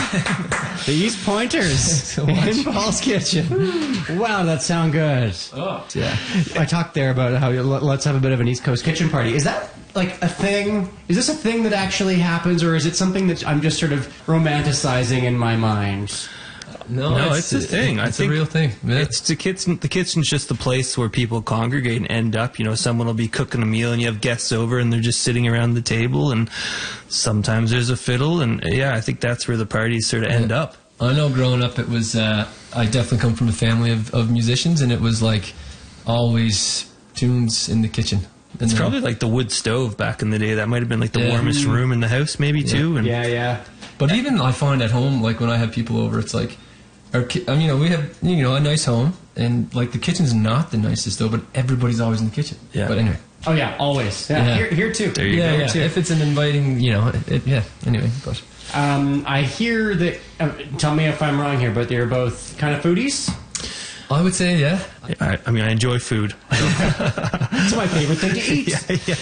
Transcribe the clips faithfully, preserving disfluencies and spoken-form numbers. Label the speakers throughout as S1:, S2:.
S1: The East Pointers in Paul's Kitchen. Wow, that sound good.
S2: Oh.
S1: Yeah. I talked there about how you, let's have a bit of an East Coast kitchen party. Is that like a thing? Is this a thing that actually happens, or is it something that I'm just sort of romanticizing in my mind?
S3: No,
S2: No,
S3: it's,
S2: it's a thing. I
S3: It's
S2: think
S3: a real thing. Yeah.
S2: It's the kitchen. The kitchen's just the place where people congregate and end up. You know, someone will be cooking a meal, and you have guests over, and they're just sitting around the table. And sometimes there's a fiddle, and yeah, I think that's where the parties sort of end
S3: Yeah.
S2: up.
S3: I know growing up it was, uh, I definitely come from a family of, of musicians, and it was like always tunes in the kitchen. And
S2: It's
S3: then-
S2: probably like the wood stove back in the day. That might have been like the
S3: Yeah.
S2: warmest room in the house, maybe too. And
S1: Yeah, yeah.
S3: But even I find at home, like when I have people over, it's like, our ki- I mean, you know, we have, you know, a nice home, and like the kitchen's not the nicest though, but everybody's always in the kitchen.
S2: Yeah.
S3: But anyway.
S1: Oh yeah, always. Yeah,
S3: Yeah.
S1: Here, here too.
S2: There you
S3: Yeah,
S2: go.
S3: yeah.
S1: too.
S3: If it's an inviting, you know, it, it, yeah. Anyway, but
S1: Um, I hear that. Uh, tell me if I'm wrong here, but they're both kind of foodies.
S3: I would say, yeah.
S2: I, I mean, I enjoy food.
S1: It's my favorite thing to eat.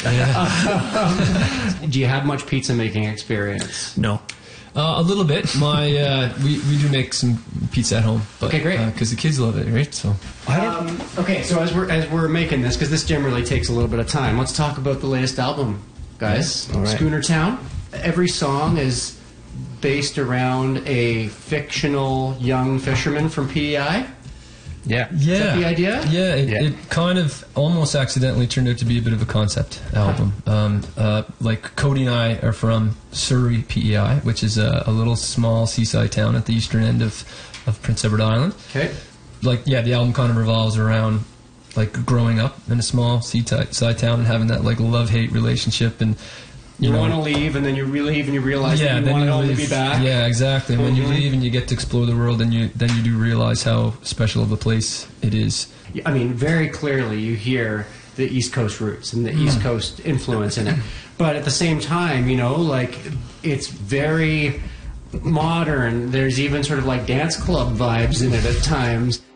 S3: yeah.
S1: Do you have much pizza making experience?
S2: No.
S3: Uh, a little bit. My uh, we we do make some pizza at home. But,
S1: Okay, great.
S3: Because the kids love it, right? So
S1: Um, okay, so as we're as we're making this, because this generally takes a little bit of time, let's talk about the latest album, guys.
S3: All right.
S1: Schooner Town. Every song is based around a fictional young fisherman from P E I.
S2: Yeah.
S3: yeah,
S1: that the idea?
S3: Yeah, it,
S2: Yeah.
S3: it kind of almost accidentally turned out to be a bit of a concept album. Um, uh, like Cody and I are from Surrey, P E I, which is a, a little small seaside town at the eastern end of, of Prince Edward Island.
S1: Okay.
S3: Like, yeah, the album kind of revolves around like growing up in a small seaside side town and having that like love-hate relationship, and
S1: You,
S3: you know,
S1: want to leave, and then you really leave, and you realize
S3: yeah,
S1: that you
S3: then
S1: want
S3: you
S1: to only
S3: leave.
S1: be back.
S3: Yeah, exactly. And when you
S1: Mhm.
S3: leave and you get to explore the world, then you then you do realize how special of a place it is.
S1: I mean, very clearly you hear the East Coast roots and the East Coast influence in it. But at the same time, you know, like, it's very modern. There's even sort of like dance club vibes in it at times.